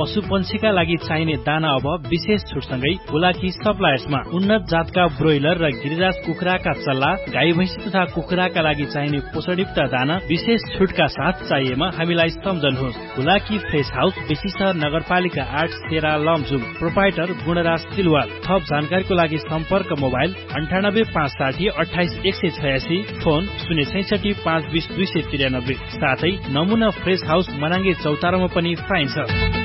पशुपन्छीका लागि चाहिने दाना अब विशेष छुटसँगै बुलाकी सप्लायर्समा उन्नत जातका ब्रोइलर र गिरिराज कुखुराका चल्ला, गाई भैँसी तथा कुखुराका लागि चाहिने पोषणयुक्त दाना विशेष छुटका साथ चाहिएमा हामीलाई सम्झनुहोस्। बुलाकी फ्रेश हाउस, बेसीसर नगरपालिका 8, सेरा लमजुङ। प्रोपाइटर गुणराज सिलवाल। थप जानकारीको लागि सम्पर्क मोबाइल 98 560 28 186, फोन 066 520 293। साथै नमुना फ्रेश हाउस मनाङ्गे चौतारामा पनि पाइन्छ।